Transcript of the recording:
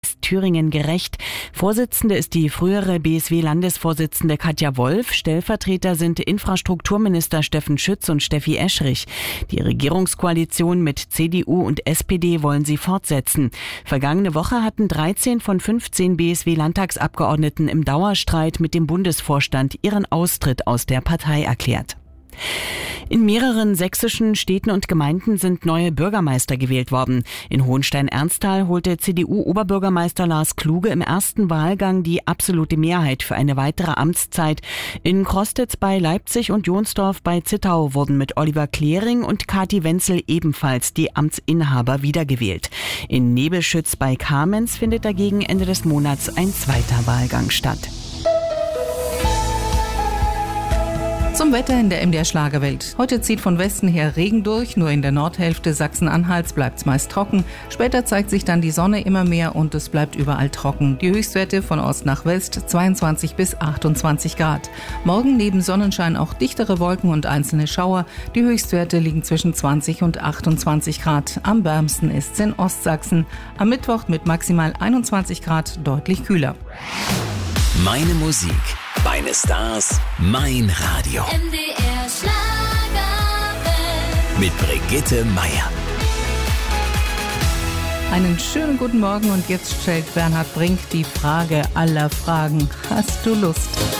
Thüringen gerecht. Vorsitzende ist die frühere BSW-Landesvorsitzende Katja Wolf. Stellvertreter sind Infrastrukturminister Steffen Schütz und Steffi Eschrich. Die Regierungskoalition mit CDU und SPD wollen sie fortsetzen. Vergangene Woche hatten 13 von 15 BSW-Landtagsabgeordneten im Dauerstreit mit dem Bundesvorstand ihren Austritt aus der Partei erklärt. In mehreren sächsischen Städten und Gemeinden sind neue Bürgermeister gewählt worden. In Hohenstein-Ernsthal holte CDU-Oberbürgermeister Lars Kluge im ersten Wahlgang die absolute Mehrheit für eine weitere Amtszeit. In Krostitz bei Leipzig und Jonsdorf bei Zittau wurden mit Oliver Klering und Kathi Wenzel ebenfalls die Amtsinhaber wiedergewählt. In Nebelschütz bei Kamenz findet dagegen Ende des Monats ein zweiter Wahlgang statt. Zum Wetter in der MDR Schlagerwelt. Heute zieht von Westen her Regen durch, nur in der Nordhälfte Sachsen-Anhalts bleibt es meist trocken. Später zeigt sich dann die Sonne immer mehr und es bleibt überall trocken. Die Höchstwerte von Ost nach West 22 bis 28 Grad. Morgen neben Sonnenschein auch dichtere Wolken und einzelne Schauer. Die Höchstwerte liegen zwischen 20 und 28 Grad. Am wärmsten ist es in Ostsachsen. Am Mittwoch mit maximal 21 Grad deutlich kühler. Meine Musik, meine Stars, mein Radio. MDR Schlagerwelt. Mit Brigitte Meier. Einen schönen guten Morgen und jetzt stellt Bernhard Brink die Frage aller Fragen. Hast du Lust?